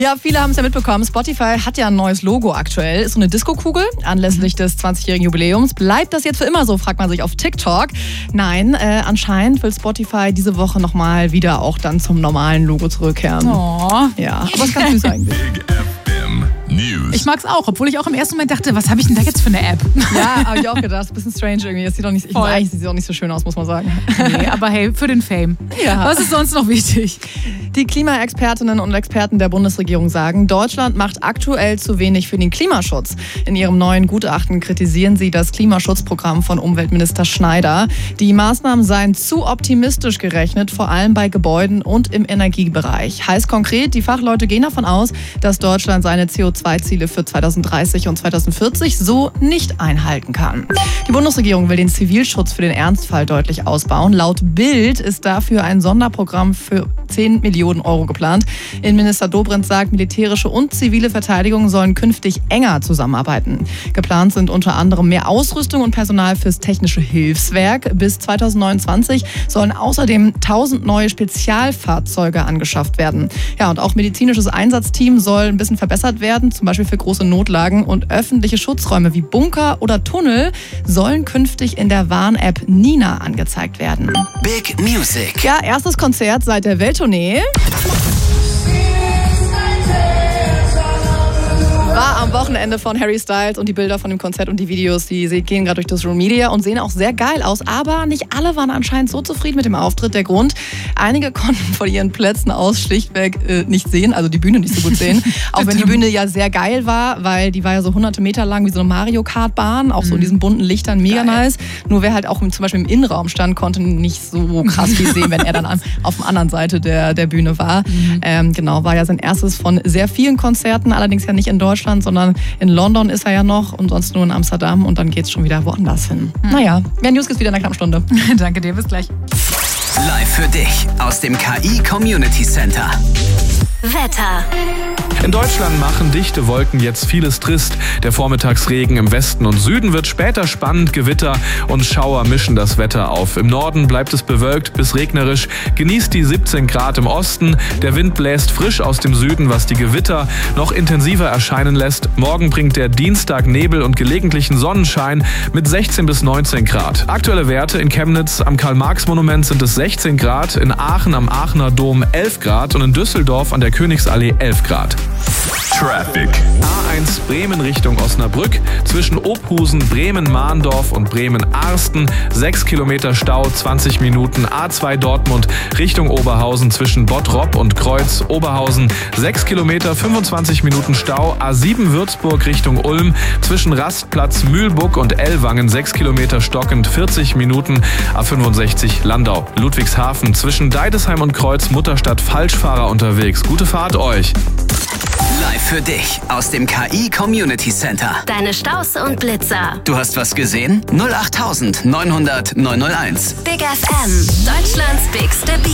Ja, viele haben es ja mitbekommen. Spotify hat ja ein neues Logo aktuell. Ist so eine Disco-Kugel anlässlich des 20-jährigen Jubiläums. Bleibt das jetzt für immer so, fragt man sich auf TikTok. Nein, anscheinend will Spotify diese Woche nochmal wieder auch dann zum normalen Logo zurückkehren. Oh. Ja, aber ist ganz süß eigentlich. News. Ich mag's auch, obwohl ich auch im ersten Moment dachte, was habe ich denn da jetzt für eine App? Ja, habe ich auch gedacht. Ein bisschen strange irgendwie. Das sieht doch nicht, eigentlich sieht es auch nicht so schön aus, muss man sagen. Nee, aber hey, für den Fame. Ja. Was ist sonst noch wichtig? Die Klimaexpertinnen und Experten der Bundesregierung sagen, Deutschland macht aktuell zu wenig für den Klimaschutz. In ihrem neuen Gutachten kritisieren sie das Klimaschutzprogramm von Umweltminister Schneider. Die Maßnahmen seien zu optimistisch gerechnet, vor allem bei Gebäuden und im Energiebereich. Heißt konkret, die Fachleute gehen davon aus, dass Deutschland seine CO2-Ziele für 2030 und 2040 so nicht einhalten kann. Die Bundesregierung will den Zivilschutz für den Ernstfall deutlich ausbauen. Laut Bild ist dafür ein Sonderprogramm für 10 Millionen Euro geplant. Innenminister Dobrindt sagt, militärische und zivile Verteidigung sollen künftig enger zusammenarbeiten. Geplant sind unter anderem mehr Ausrüstung und Personal fürs technische Hilfswerk. Bis 2029 sollen außerdem 1000 neue Spezialfahrzeuge angeschafft werden. Ja, und auch medizinisches Einsatzteam soll ein bisschen verbessert werden, zum Beispiel für große Notlagen. Und öffentliche Schutzräume wie Bunker oder Tunnel sollen künftig in der Warn-App Nina angezeigt werden. Big Music. Ja, erstes Konzert seit der Welttournee. War am Wochenende von Harry Styles und die Bilder von dem Konzert und die Videos, die gehen gerade durch das Social Media und sehen auch sehr geil aus. Aber nicht alle waren anscheinend so zufrieden mit dem Auftritt. Der Grund, einige konnten von ihren Plätzen aus schlichtweg nicht sehen, also die Bühne nicht so gut sehen. Auch wenn die Bühne ja sehr geil war, weil die war ja so hunderte Meter lang wie so eine Mario Kart Bahn, auch so in diesen bunten Lichtern, mega nice. Nur wer halt auch zum Beispiel im Innenraum stand, konnte nicht so krass viel sehen, wenn er dann auf der anderen Seite der Bühne war. Genau, war ja sein erstes von sehr vielen Konzerten, allerdings ja nicht in Deutschland, sondern in London ist er ja noch und sonst nur in Amsterdam und dann geht's schon wieder woanders hin. Naja, mehr News gibt's wieder in einer knappen Stunde. Danke dir, bis gleich. Live für dich aus dem KI Community Center. Wetter. In Deutschland machen dichte Wolken jetzt vieles trist. Der Vormittagsregen im Westen und Süden wird später spannend. Gewitter und Schauer mischen das Wetter auf. Im Norden bleibt es bewölkt bis regnerisch. Genießt die 17 Grad im Osten. Der Wind bläst frisch aus dem Süden, was die Gewitter noch intensiver erscheinen lässt. Morgen bringt der Dienstag Nebel und gelegentlichen Sonnenschein mit 16 bis 19 Grad. Aktuelle Werte in Chemnitz am Karl-Marx-Monument sind es 16 Grad, in Aachen am Aachener Dom 11 Grad und in Düsseldorf an der Königsallee 11 Grad. Traffic. A1 Bremen Richtung Osnabrück. Zwischen Ophusen, Bremen-Mahndorf und Bremen-Arsten 6 Kilometer Stau, 20 Minuten. A2 Dortmund Richtung Oberhausen zwischen Bottrop und Kreuz Oberhausen 6 Kilometer, 25 Minuten Stau. A7 Würzburg Richtung Ulm zwischen Rastplatz Mühlbuck und Ellwangen 6 Kilometer stockend, 40 Minuten. A65 Landau Ludwigshafen zwischen Deidesheim und Kreuz Mutterstadt Falschfahrer unterwegs. Gute Fahrt euch. Live für dich aus dem KI Community Center. Deine Staus und Blitzer. Du hast was gesehen? 08900 901. Big FM. Deutschlands bigste Beat.